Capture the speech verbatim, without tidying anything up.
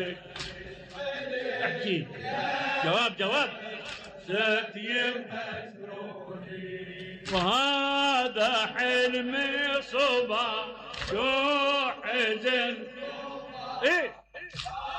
احكي جواب جواب. ستيم وهذا حلمي صبا شو حزن. ايه